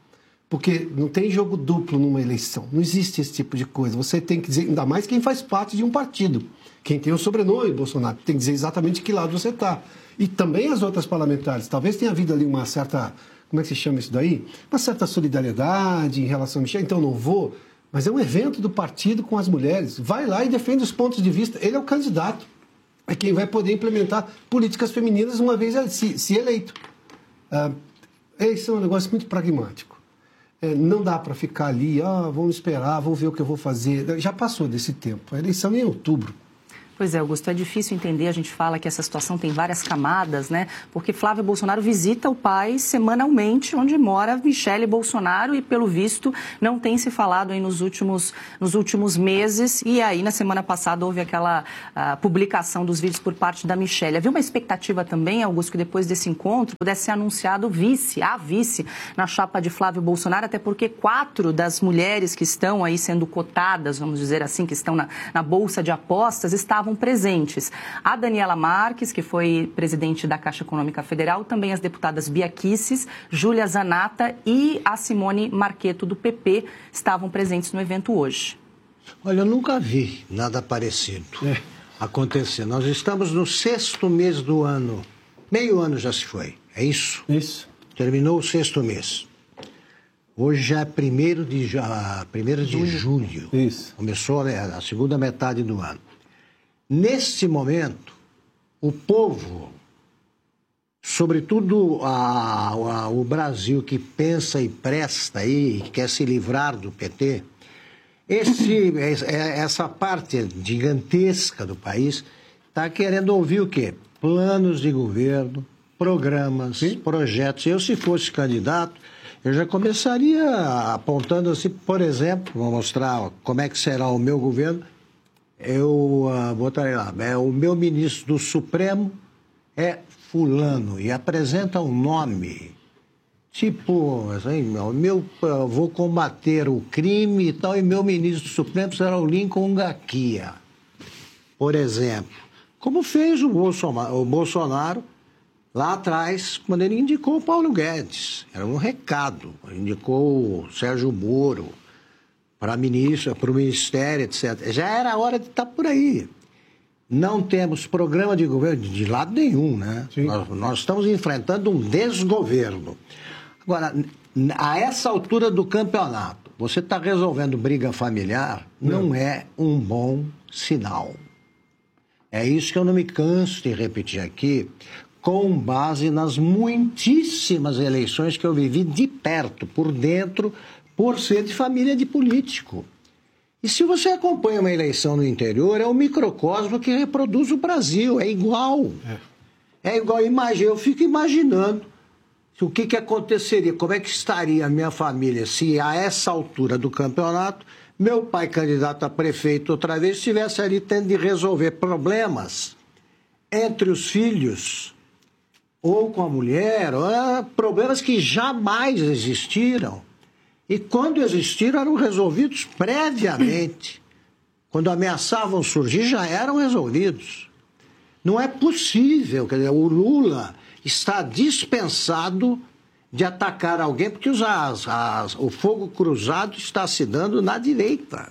Porque não tem jogo duplo numa eleição. Não existe esse tipo de coisa. Você tem que dizer, ainda mais quem faz parte de um partido. Quem tem o sobrenome Bolsonaro tem que dizer exatamente de que lado você está. E também as outras parlamentares. Talvez tenha havido ali uma certa, como é que se chama isso daí? Uma certa solidariedade em relação a Michel. Então não vou, mas é um evento do partido com as mulheres. Vai lá e defende os pontos de vista. Ele é o candidato. É quem vai poder implementar políticas femininas uma vez se, se eleito. Ah, esse é um negócio muito pragmático. É, não dá para ficar ali, ah, vamos esperar, vamos ver o que eu vou fazer. Já passou desse tempo. A eleição é em outubro. Pois é, Augusto, é difícil entender, a gente fala que essa situação tem várias camadas, né? Porque Flávio Bolsonaro visita o pai semanalmente, onde mora Michele Bolsonaro, e pelo visto não tem se falado aí nos últimos, nos últimos meses, e aí na semana passada houve aquela uh, publicação dos vídeos por parte da Michele. Havia uma expectativa também, Augusto, que depois desse encontro pudesse ser anunciado vice, a vice na chapa de Flávio Bolsonaro, até porque quatro das mulheres que estão aí sendo cotadas, vamos dizer assim, que estão na, na Bolsa de Apostas, estavam presentes. A Daniela Marques, que foi presidente da Caixa Econômica Federal, também as deputadas Bia Kicis, Júlia Zanata e a Simone Marqueto, do P P, estavam presentes no evento hoje. Olha, eu nunca vi nada parecido é. acontecer. Nós estamos no sexto mês do ano. Meio ano já se foi, é isso? Isso. Terminou o sexto mês. Hoje já é primeiro de, primeiro de julho. Isso. Começou a segunda metade do ano. Neste momento, o povo, sobretudo a, a, o Brasil que pensa e presta aí, que quer se livrar do P T, esse, essa parte gigantesca do país está querendo ouvir o quê? Planos de governo, programas, Sim. projetos. Eu, se fosse candidato, eu já começaria apontando assim, por exemplo, vou mostrar como é que será o meu governo. Eu uh, botarei lá, é, o meu ministro do Supremo é fulano, e apresenta um nome, tipo, assim, o meu, uh, vou combater o crime e tal, e meu ministro do Supremo será o Lincoln Gaquia, por exemplo. Como fez o Bolsonaro, o Bolsonaro lá atrás, quando ele indicou o Paulo Guedes. Era um recado, indicou o Sérgio Moro para ministro, para o Ministério, etcétera. Já era a hora de estar por aí. Não temos programa de governo de lado nenhum, né? Nós, nós estamos enfrentando um desgoverno. Agora, a essa altura do campeonato, você está resolvendo briga familiar, não, não é um bom sinal. É isso que eu não me canso de repetir aqui, com base nas muitíssimas eleições que eu vivi de perto, por dentro, por ser de família de político. E se você acompanha uma eleição no interior, é o microcosmo que reproduz o Brasil, é igual. É, é igual, imagina, eu fico imaginando o que, que aconteceria, como é que estaria a minha família se a essa altura do campeonato, meu pai candidato a prefeito outra vez, estivesse ali tendo de resolver problemas entre os filhos ou com a mulher, ou, problemas que jamais existiram. E quando existiram, eram resolvidos previamente. Quando ameaçavam surgir, já eram resolvidos. Não é possível, quer dizer, o Lula está dispensado de atacar alguém, porque os, as, as, o fogo cruzado está se dando na direita.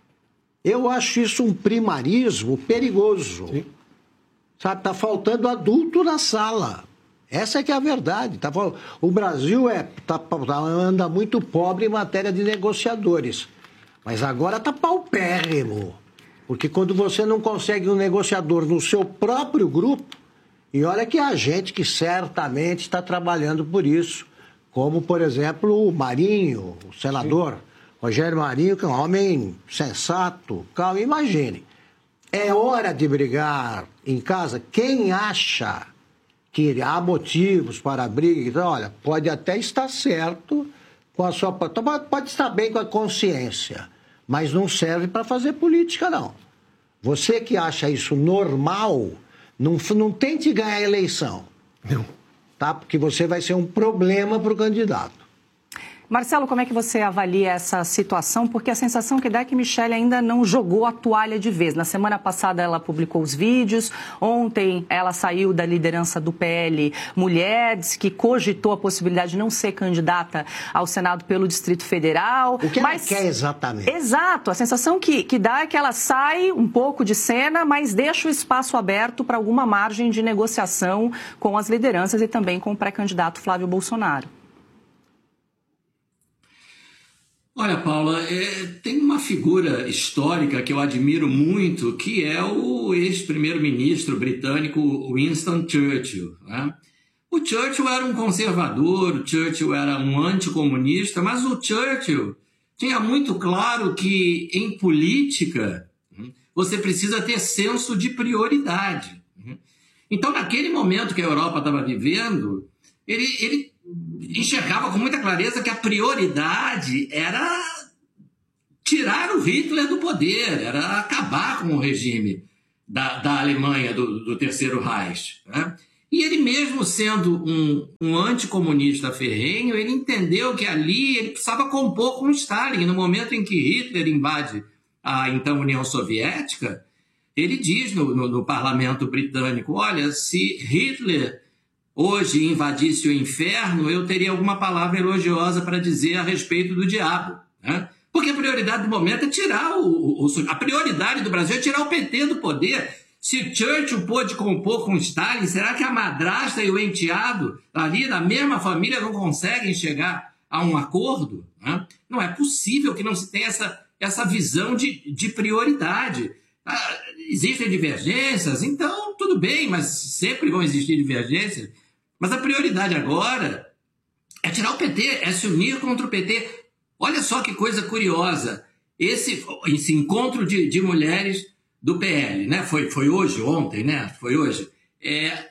Eu acho isso um primarismo perigoso. Sim. Sabe, está faltando adulto na sala. Essa é que é a verdade. Tá, o Brasil é, tá, anda muito pobre em matéria de negociadores. Mas agora está paupérrimo. Porque quando você não consegue um negociador no seu próprio grupo, e olha que há gente que certamente está trabalhando por isso, como, por exemplo, o Marinho, o senador Sim. Rogério Marinho, que é um homem sensato, calmo. Imagine, é hora de brigar em casa. Quem acha que há motivos para a briga, então, olha, pode até estar certo com a sua... Pode estar bem com a consciência, mas não serve para fazer política, não. Você que acha isso normal, não, não tente ganhar a eleição. Não. Tá? Porque você vai ser um problema para o candidato. Marcelo, como é que você avalia essa situação? Porque a sensação que dá é que Michele ainda não jogou a toalha de vez. Na semana passada ela publicou os vídeos, ontem ela saiu da liderança do P L Mulher, disse que cogitou a possibilidade de não ser candidata ao Senado pelo Distrito Federal. O que mas... ela quer exatamente? Exato, a sensação que, que dá é que ela sai um pouco de cena, mas deixa o espaço aberto para alguma margem de negociação com as lideranças e também com o pré-candidato Flávio Bolsonaro. Olha, Paula, é, tem uma figura histórica que eu admiro muito, que é o ex-primeiro-ministro britânico Winston Churchill, né? O Churchill era um conservador, o Churchill era um anticomunista, mas o Churchill tinha muito claro que, em política, você precisa ter senso de prioridade. Então, naquele momento que a Europa estava vivendo, ele... ele enxergava com muita clareza que a prioridade era tirar o Hitler do poder, era acabar com o regime da, da Alemanha, do, do Terceiro Reich, né? E ele mesmo sendo um, um anticomunista ferrenho, ele entendeu que ali ele precisava compor com Stalin. No momento em que Hitler invade a então União Soviética, ele diz no, no, no parlamento britânico, olha, se Hitler hoje invadisse o inferno, eu teria alguma palavra elogiosa para dizer a respeito do diabo, né? Porque a prioridade do momento é tirar o, o... A prioridade do Brasil é tirar o P T do poder. Se Churchill pôde compor com Stalin, será que a madrasta e o enteado ali da mesma família não conseguem chegar a um acordo, né? Não é possível que não se tenha essa, essa visão de, de prioridade. Ah, existem divergências, então tudo bem, mas sempre vão existir divergências. Mas a prioridade agora é tirar o P T, é se unir contra o P T. Olha só que coisa curiosa. Esse, esse encontro de, de mulheres do P L, né? Foi, foi hoje, ontem, né? Foi hoje. É,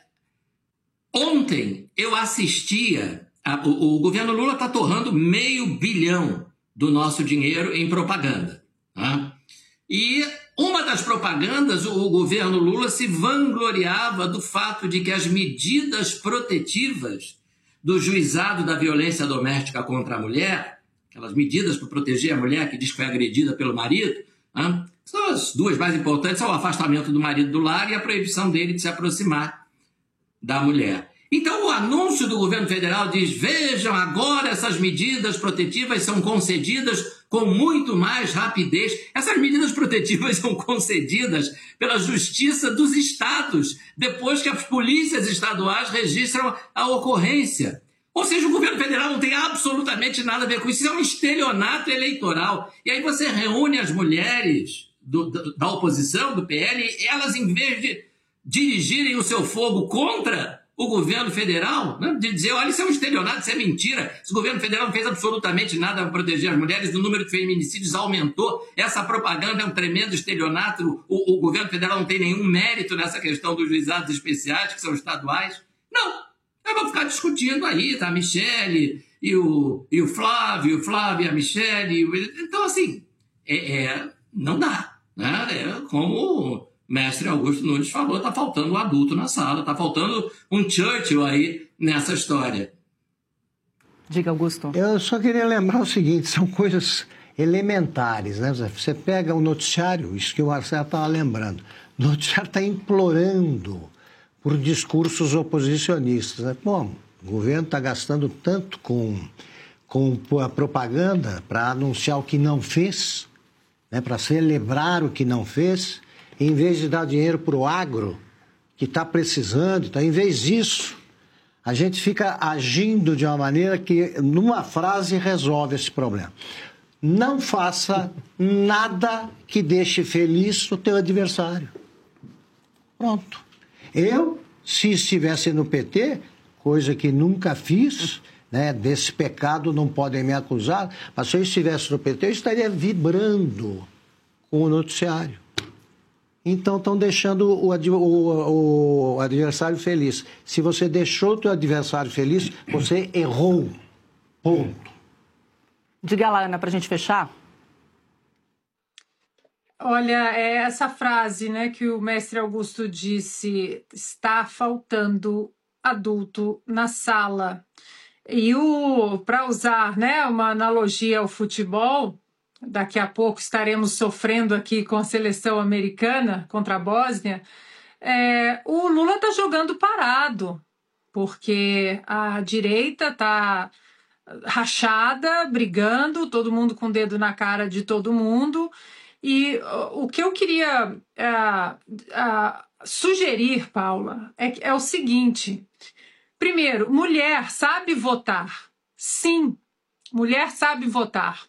ontem eu assistia... A, o, o governo Lula está torrando meio bilhão do nosso dinheiro em propaganda, né? E uma das propagandas, o governo Lula se vangloriava do fato de que as medidas protetivas do juizado da violência doméstica contra a mulher, aquelas medidas para proteger a mulher que diz que foi agredida pelo marido, né, são as duas mais importantes, são o afastamento do marido do lar e a proibição dele de se aproximar da mulher. Então o anúncio do governo federal diz, vejam, agora essas medidas protetivas são concedidas com muito mais rapidez. Essas medidas protetivas são concedidas pela Justiça dos Estados, depois que as polícias estaduais registram a ocorrência. Ou seja, o governo federal não tem absolutamente nada a ver com isso, isso é um estelionato eleitoral. E aí você reúne as mulheres do, da oposição, do P L, e elas, em vez de dirigirem o seu fogo contra o governo federal, né, de dizer, olha, isso é um estelionato, isso é mentira, esse governo federal não fez absolutamente nada para proteger as mulheres, o número de feminicídios aumentou, essa propaganda é um tremendo estelionato, o, o governo federal não tem nenhum mérito nessa questão dos juizados especiais, que são estaduais. Não, eu vou ficar discutindo aí, tá, a Michele e o, e o Flávio, o Flávio e a Michele, então assim, é, é, não dá, né, é como... Mestre Augusto Nunes falou, está faltando um adulto na sala, está faltando um Churchill aí nessa história. Diga, Augusto. Eu só queria lembrar o seguinte, são coisas elementares, né? Você pega o noticiário, isso que o Marcelo estava lembrando, o noticiário está implorando por discursos oposicionistas, né? Bom, o governo está gastando tanto com, com a propaganda para anunciar o que não fez, né? Para celebrar o que não fez, em vez de dar dinheiro para o agro, que está precisando, então, em vez disso, a gente fica agindo de uma maneira que, numa frase, resolve esse problema. Não faça nada que deixe feliz o teu adversário. Pronto. Eu, se estivesse no P T, coisa que nunca fiz, né, desse pecado não podem me acusar, mas se eu estivesse no P T, eu estaria vibrando com o noticiário. Então, estão deixando o, o, o adversário feliz. Se você deixou o teu adversário feliz, você errou. Ponto. Diga lá, Ana, para a gente fechar. Olha, é essa frase, né, que o mestre Augusto disse, está faltando adulto na sala. E para usar, né, uma analogia ao futebol, daqui a pouco estaremos sofrendo aqui com a seleção americana contra a Bósnia, é, o Lula está jogando parado, porque a direita está rachada, brigando, todo mundo com o dedo na cara de todo mundo. E o que eu queria uh, uh, sugerir, Paula, é, é o seguinte. Primeiro, mulher sabe votar. Sim, mulher sabe votar.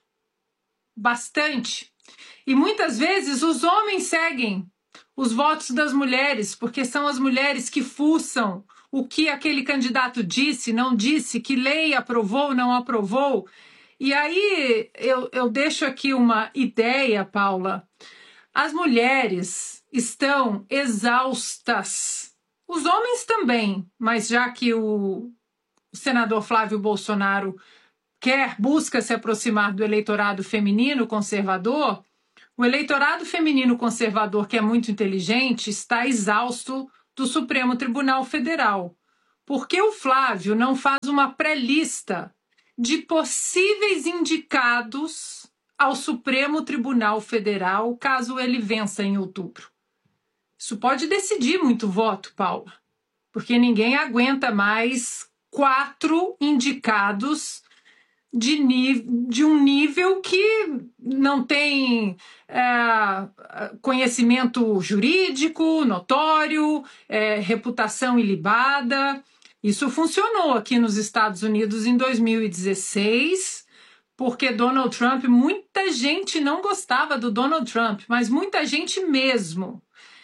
Bastante. E muitas vezes os homens seguem os votos das mulheres, porque são as mulheres que fuçam o que aquele candidato disse, não disse, que lei aprovou, não aprovou. E aí eu, eu deixo aqui uma ideia, Paula. As mulheres estão exaustas. Os homens também, mas já que o senador Flávio Bolsonaro quer, busca se aproximar do eleitorado feminino conservador, o eleitorado feminino conservador, que é muito inteligente, está exausto do Supremo Tribunal Federal. Porque o Flávio não faz uma pré-lista de possíveis indicados ao Supremo Tribunal Federal, caso ele vença em outubro. Isso pode decidir muito voto, Paula, porque ninguém aguenta mais quatro indicados de, de um nível que não tem é, conhecimento jurídico notório, é, reputação ilibada. Isso funcionou aqui nos Estados Unidos em dois mil e dezesseis, porque Donald Trump, muita gente não gostava do Donald Trump, mas muita gente mesmo.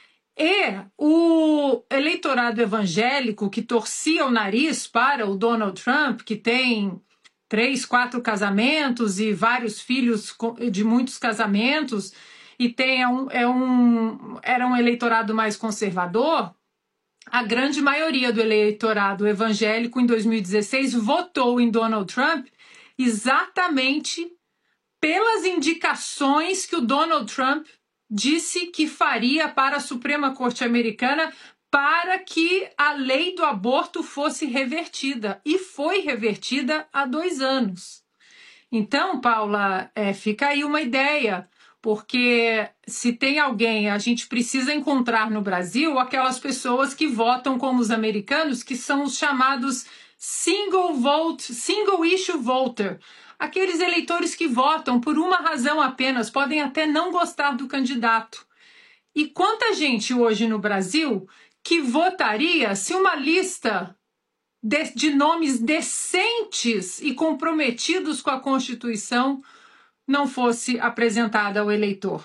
E o eleitorado evangélico que torcia o nariz para o Donald Trump, que tem três, quatro casamentos e vários filhos de muitos casamentos, e tem é um, é um, era um eleitorado mais conservador, a grande maioria do eleitorado evangélico em dois mil e dezesseis votou em Donald Trump exatamente pelas indicações que o Donald Trump disse que faria para a Suprema Corte Americana para que a lei do aborto fosse revertida. E foi revertida há dois anos. Então, Paula, é, fica aí uma ideia, porque se tem alguém, a gente precisa encontrar no Brasil aquelas pessoas que votam como os americanos, que são os chamados single vote, single issue voter. Aqueles eleitores que votam por uma razão apenas, podem até não gostar do candidato. E quanta gente hoje no Brasil que votaria se uma lista de, de nomes decentes e comprometidos com a Constituição não fosse apresentada ao eleitor?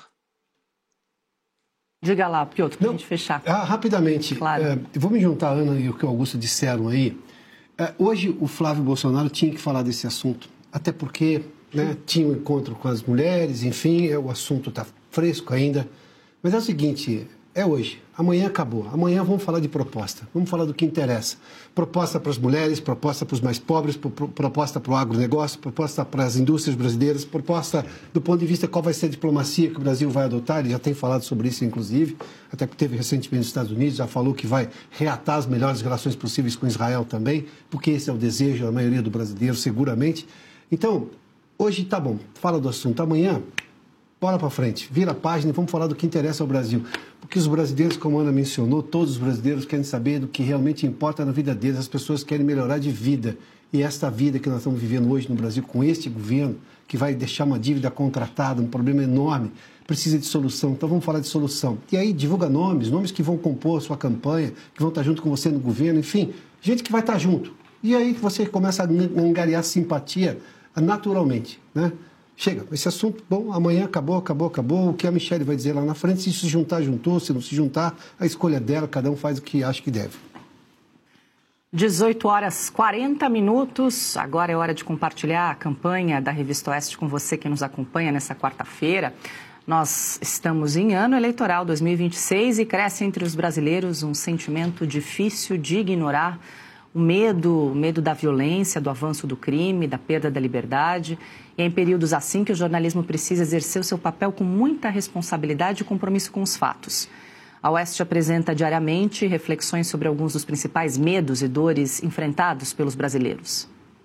Diga lá, Piotr, para a gente fechar. Ah, rapidamente, claro. É, vou me juntar a Ana e o que o Augusto disseram aí. É, hoje o Flávio Bolsonaro tinha que falar desse assunto, até porque, né, tinha um encontro com as mulheres, enfim, é, o assunto está fresco ainda. Mas é o seguinte, é hoje, amanhã acabou. Amanhã vamos falar de proposta, vamos falar do que interessa. Proposta para as mulheres, proposta para os mais pobres, proposta para o agronegócio, proposta para as indústrias brasileiras, proposta do ponto de vista qual vai ser a diplomacia que o Brasil vai adotar. Ele já tem falado sobre isso, inclusive, até que teve recentemente nos Estados Unidos, já falou que vai reatar as melhores relações possíveis com Israel também, porque esse é o desejo da maioria do brasileiro, seguramente. Então, hoje tá bom, fala do assunto. Amanhã, bora para frente, vira a página e vamos falar do que interessa ao Brasil. Porque os brasileiros, como a Ana mencionou, todos os brasileiros querem saber do que realmente importa na vida deles. As pessoas querem melhorar de vida. E esta vida que nós estamos vivendo hoje no Brasil, com este governo, que vai deixar uma dívida contratada, um problema enorme, precisa de solução. Então vamos falar de solução. E aí divulga nomes, nomes que vão compor a sua campanha, que vão estar junto com você no governo, enfim, gente que vai estar junto. E aí você começa a angariar simpatia naturalmente, né? Chega, esse assunto, bom, amanhã acabou, acabou, acabou. O que a Michelle vai dizer lá na frente, se se juntar, juntou, se não se juntar, a escolha dela, cada um faz o que acha que deve. dezoito horas e quarenta minutos, agora é hora de compartilhar a campanha da Revista Oeste com você que nos acompanha nessa quarta-feira. Nós estamos em ano eleitoral dois mil e vinte e seis e cresce entre os brasileiros um sentimento difícil de ignorar. O medo, o medo da violência, do avanço do crime, da perda da liberdade. E é em períodos assim que o jornalismo precisa exercer o seu papel com muita responsabilidade e compromisso com os fatos. A Oeste apresenta diariamente reflexões sobre alguns dos principais medos e dores enfrentados pelos brasileiros.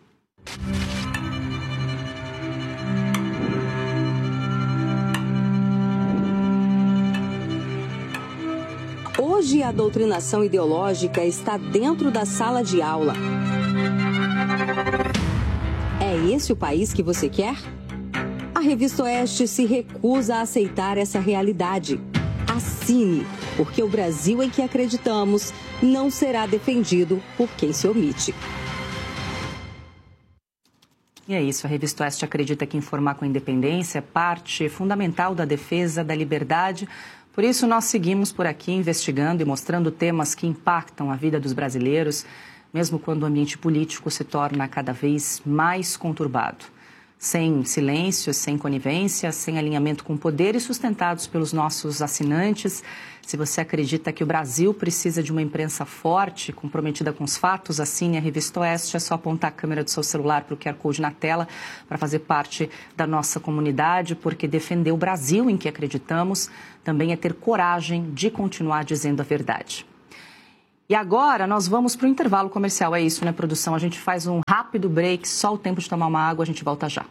Hoje a doutrinação ideológica está dentro da sala de aula. É esse o país que você quer? A Revista Oeste se recusa a aceitar essa realidade. Assine, porque o Brasil em que acreditamos não será defendido por quem se omite. E é isso, a Revista Oeste acredita que informar com independência é parte fundamental da defesa da liberdade. Por isso, nós seguimos por aqui investigando e mostrando temas que impactam a vida dos brasileiros, mesmo quando o ambiente político se torna cada vez mais conturbado. Sem silêncio, sem conivência, sem alinhamento com o poder e sustentados pelos nossos assinantes. Se você acredita que o Brasil precisa de uma imprensa forte, comprometida com os fatos, assine a Revista Oeste. É só apontar a câmera do seu celular para o Q R Code na tela para fazer parte da nossa comunidade, porque defender o Brasil em que acreditamos também é ter coragem de continuar dizendo a verdade. E agora nós vamos para o intervalo comercial, é isso, né, produção? A gente faz um rápido break, só o tempo de tomar uma água, a gente volta já.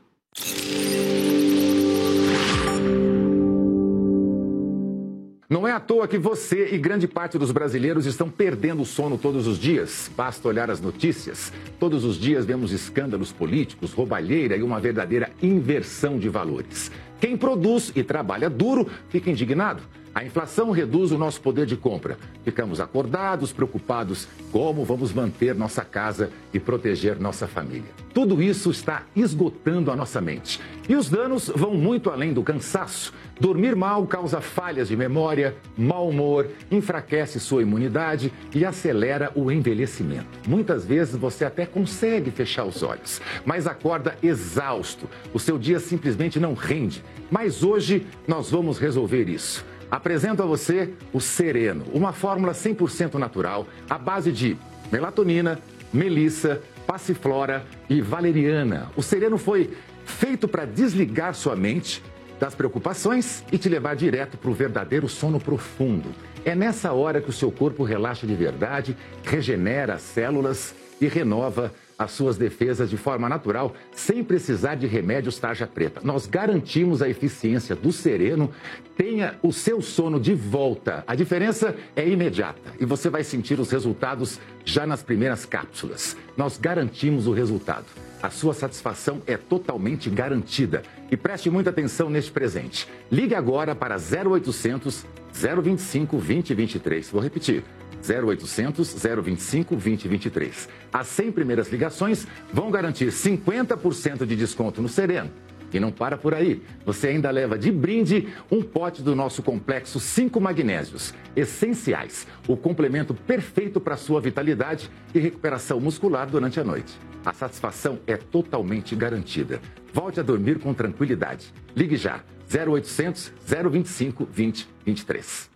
Não é à toa que você e grande parte dos brasileiros estão perdendo o sono todos os dias. Basta olhar as notícias. Todos os dias vemos escândalos políticos, roubalheira e uma verdadeira inversão de valores. Quem produz e trabalha duro fica indignado. A inflação reduz o nosso poder de compra. Ficamos acordados, preocupados como vamos manter nossa casa e proteger nossa família. Tudo isso está esgotando a nossa mente. E os danos vão muito além do cansaço. Dormir mal causa falhas de memória, mau humor, enfraquece sua imunidade e acelera o envelhecimento. Muitas vezes você até consegue fechar os olhos, mas acorda exausto. O seu dia simplesmente não rende. Mas hoje nós vamos resolver isso. Apresento a você o Sereno, uma fórmula cem por cento natural, à base de melatonina, melissa, passiflora e valeriana. O Sereno foi feito para desligar sua mente das preocupações e te levar direto para o verdadeiro sono profundo. É nessa hora que o seu corpo relaxa de verdade, regenera as células e renova as suas defesas de forma natural, sem precisar de remédios tarja preta. Nós garantimos a eficiência do Sereno. Tenha o seu sono de volta. A diferença é imediata e você vai sentir os resultados já nas primeiras cápsulas. Nós garantimos o resultado. A sua satisfação é totalmente garantida. E preste muita atenção neste presente. Ligue agora para zero oitocentos, zero vinte e cinco, vinte, vinte e três. Vou repetir. zero oitocentos, zero vinte e cinco, vinte, vinte e três. As cem primeiras ligações vão garantir cinquenta por cento de desconto no Sereno. E não para por aí. Você ainda leva de brinde um pote do nosso complexo cinco magnésios essenciais. O complemento perfeito para a sua vitalidade e recuperação muscular durante a noite. A satisfação é totalmente garantida. Volte a dormir com tranquilidade. Ligue já. zero oitocentos, zero vinte e cinco, vinte, vinte e três.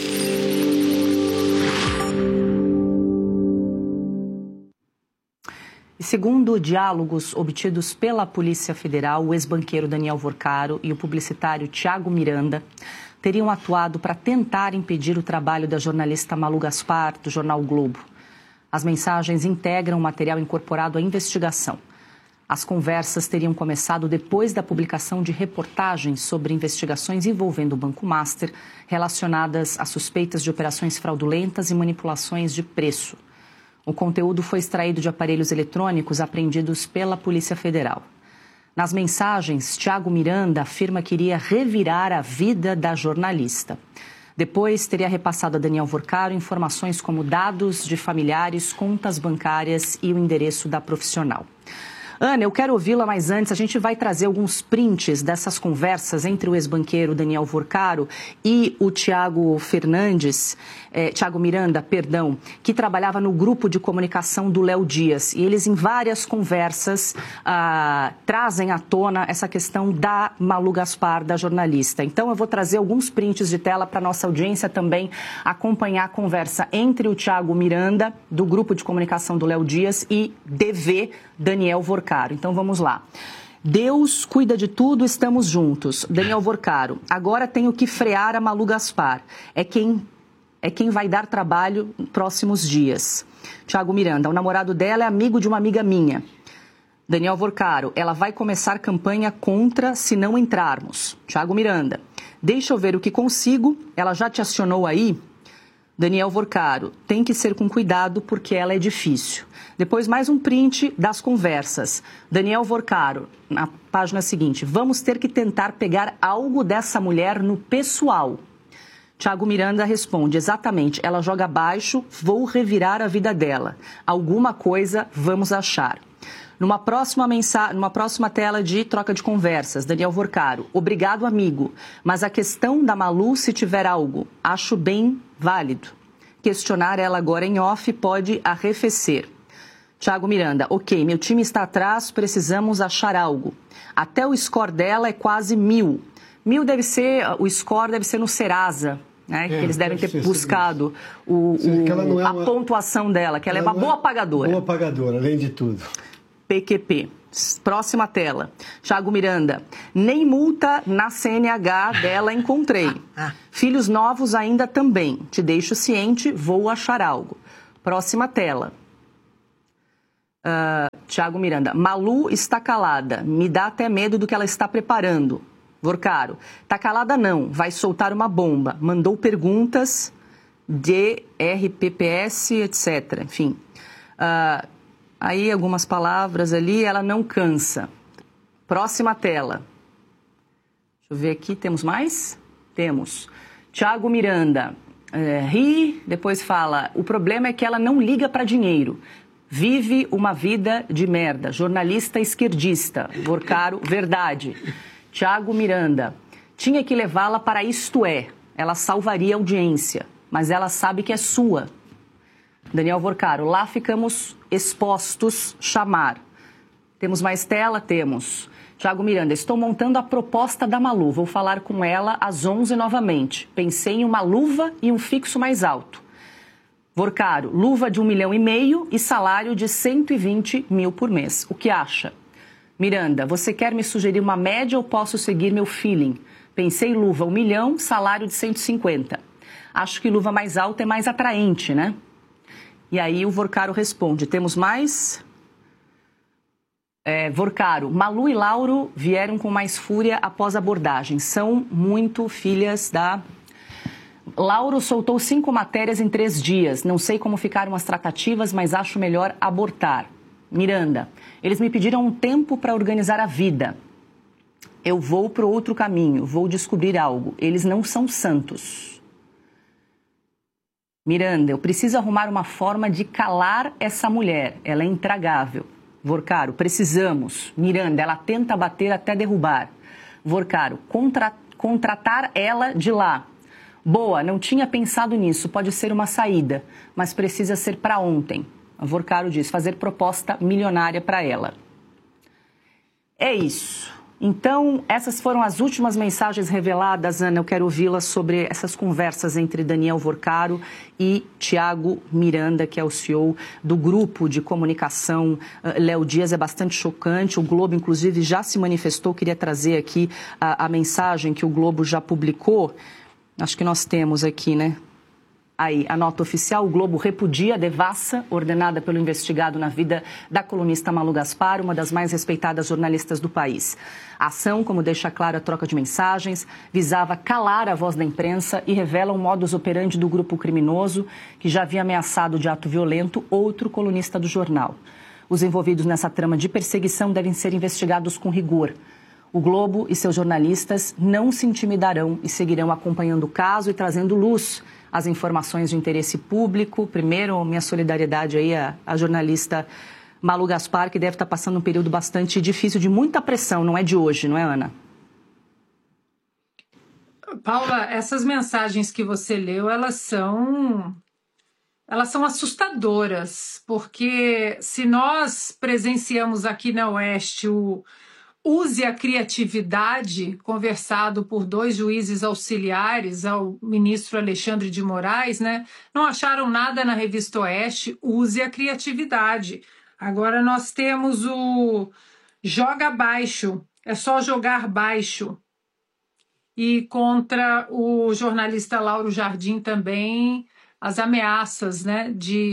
E segundo diálogos obtidos pela Polícia Federal, o ex-banqueiro Daniel Vorcaro e o publicitário Thiago Miranda teriam atuado para tentar impedir o trabalho da jornalista Malu Gaspar, do jornal Globo. As mensagens integram o material incorporado à investigação. As conversas teriam começado depois da publicação de reportagens sobre investigações envolvendo o Banco Master, relacionadas a suspeitas de operações fraudulentas e manipulações de preço. O conteúdo foi extraído de aparelhos eletrônicos apreendidos pela Polícia Federal. Nas mensagens, Thiago Miranda afirma que iria revirar a vida da jornalista. Depois, teria repassado a Daniel Vorcaro informações como dados de familiares, contas bancárias e o endereço da profissional. Ana, eu quero ouvi-la, mas antes a gente vai trazer alguns prints dessas conversas entre o ex-banqueiro Daniel Vorcaro e o Thiago Fernandes, eh, Thiago Miranda, perdão, que trabalhava no grupo de comunicação do Léo Dias. E eles, em várias conversas, ah, trazem à tona essa questão da Malu Gaspar, da jornalista. Então, eu vou trazer alguns prints de tela para a nossa audiência também acompanhar a conversa entre o Thiago Miranda, do grupo de comunicação do Léo Dias, e D V Daniel Vorcaro. Então, vamos lá. Deus cuida de tudo, estamos juntos. Daniel Vorcaro, agora tenho que frear a Malu Gaspar. É quem, é quem vai dar trabalho nos próximos dias. Thiago Miranda, o namorado dela é amigo de uma amiga minha. Daniel Vorcaro, ela vai começar campanha contra se não entrarmos. Thiago Miranda, deixa eu ver o que consigo, ela já te acionou aí? Daniel Vorcaro, tem que ser com cuidado porque ela é difícil. Depois mais um print das conversas. Daniel Vorcaro, na página seguinte, vamos ter que tentar pegar algo dessa mulher no pessoal. Thiago Miranda responde, exatamente, ela joga abaixo, vou revirar a vida dela. Alguma coisa vamos achar. Numa próxima, mensa... Numa próxima tela de troca de conversas, Daniel Vorcaro, obrigado amigo, mas a questão da Malu, se tiver algo, acho bem válido. Questionar ela agora em off pode arrefecer. Thiago Miranda, ok, meu time está atrás, precisamos achar algo. Até o score dela é quase mil. Mil deve ser, o score deve ser no Serasa, né? É, que eles devem ter buscado o, o, é a uma... pontuação dela, que ela, ela é uma boa pagadora. Boa pagadora, além de tudo. P Q P. Próxima tela. Thiago Miranda. Nem multa na C N H dela encontrei. Filhos novos ainda também. Te deixo ciente, vou achar algo. Próxima tela. Uh, Thiago Miranda. Malu está calada. Me dá até medo do que ela está preparando. Vorcaro. Tá calada não. Vai soltar uma bomba. Mandou perguntas de R P P S, etcétera. Enfim. Uh, Aí algumas palavras ali, ela não cansa. Próxima tela. Deixa eu ver aqui, temos mais? Temos. Thiago Miranda, é, ri, depois fala, o problema é que ela não liga para dinheiro. Vive uma vida de merda. Jornalista esquerdista. Vorcaro, verdade. Thiago Miranda, tinha que levá-la para Isto É. Ela salvaria a audiência, mas ela sabe que é sua. Daniel Vorcaro, lá ficamos expostos, chamar. Temos mais tela? Temos. Thiago Miranda, estou montando a proposta da Malu. Vou falar com ela às onze novamente. Pensei em uma luva e um fixo mais alto. Vorcaro, luva de um milhão e meio e salário de cento e vinte mil por mês. O que acha? Miranda, você quer me sugerir uma média ou posso seguir meu feeling? Pensei luva um milhão, salário de cento e cinquenta. Acho que luva mais alta é mais atraente, né? E aí o Vorcaro responde, temos mais? É, Vorcaro, Malu e Lauro vieram com mais fúria após a abordagem. São muito filhas da... Lauro soltou cinco matérias em três dias. Não sei como ficaram as tratativas, mas acho melhor abortar. Miranda, eles me pediram um tempo para organizar a vida. Eu vou para outro caminho, vou descobrir algo. Eles não são santos. Miranda, eu preciso arrumar uma forma de calar essa mulher. Ela é intragável. Vorcaro, precisamos. Miranda, ela tenta bater até derrubar. Vorcaro, contra, contratar ela de lá. Boa, não tinha pensado nisso. Pode ser uma saída, mas precisa ser para ontem. Vorcaro diz, fazer proposta milionária para ela. É isso. Então, essas foram as últimas mensagens reveladas, Ana. Eu quero ouvi-las sobre essas conversas entre Daniel Vorcaro e Thiago Miranda, que é o C E O do grupo de comunicação uh, Léo Dias. É bastante chocante. O Globo, inclusive, já se manifestou. Queria trazer aqui a, a mensagem que o Globo já publicou. Acho que nós temos aqui, né? Aí, a nota oficial, o Globo repudia a devassa ordenada pelo investigado na vida da colunista Malu Gaspar, uma das mais respeitadas jornalistas do país. A ação, como deixa claro a troca de mensagens, visava calar a voz da imprensa e revela um modus operandi do grupo criminoso que já havia ameaçado de ato violento outro colunista do jornal. Os envolvidos nessa trama de perseguição devem ser investigados com rigor. O Globo e seus jornalistas não se intimidarão e seguirão acompanhando o caso e trazendo luz às informações de interesse público. Primeiro, minha solidariedade aí à, à jornalista Malu Gaspar, que deve estar passando um período bastante difícil, de muita pressão, não é de hoje, não é, Ana? Paula, essas mensagens que você leu, elas são... elas são assustadoras, porque se nós presenciamos aqui na Oeste o use a criatividade, conversado por dois juízes auxiliares ao ministro Alexandre de Moraes, né? Não acharam nada na Revista Oeste, use a criatividade. Agora nós temos o joga baixo, é só jogar baixo. E contra o jornalista Lauro Jardim também as ameaças, né, de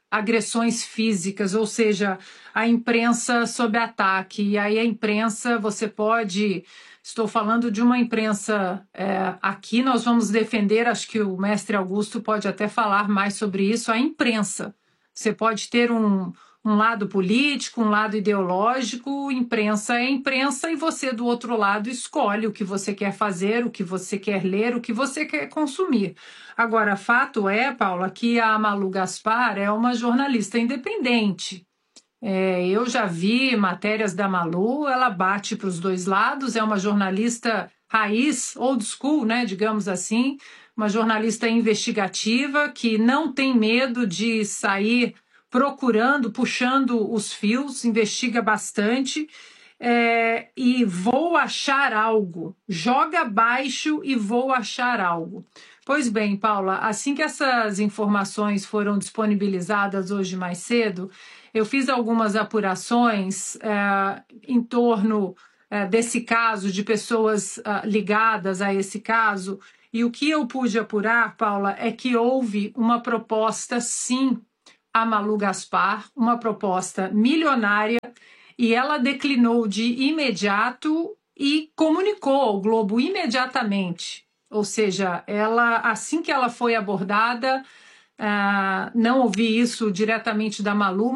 agressões físicas, ou seja, a imprensa sob ataque. E aí a imprensa, você pode... Estou falando de uma imprensa... É, aqui nós vamos defender, acho que o mestre Augusto pode até falar mais sobre isso, a imprensa. Você pode ter um, um lado político, um lado ideológico, imprensa é imprensa, e você do outro lado escolhe o que você quer fazer, o que você quer ler, o que você quer consumir. Agora, fato é, Paula, que a Malu Gaspar é uma jornalista independente. É, eu já vi matérias da Malu, ela bate para os dois lados, é uma jornalista raiz, old school, né, digamos assim, uma jornalista investigativa que não tem medo de sair procurando, puxando os fios, investiga bastante, é, e vou achar algo, joga abaixo e vou achar algo. Pois bem, Paula, assim que essas informações foram disponibilizadas hoje mais cedo, eu fiz algumas apurações é, em torno é, desse caso, de pessoas é, ligadas a esse caso, e o que eu pude apurar, Paula, é que houve uma proposta, sim, a Malu Gaspar, uma proposta milionária, e ela declinou de imediato e comunicou ao Globo imediatamente. Ou seja, ela, assim que ela foi abordada, uh, não ouvi isso diretamente da Malu,